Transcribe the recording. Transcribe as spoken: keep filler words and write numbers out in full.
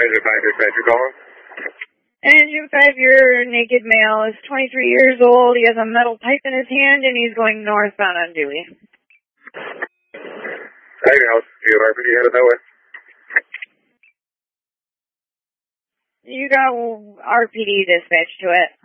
Engine five dispatch, you calling? Engine five, your naked male is twenty-three years old. He has a metal pipe in his hand, and he's going northbound on Dewey. Hey, house. Do you have R P D headed that way? You got R P D dispatch to it.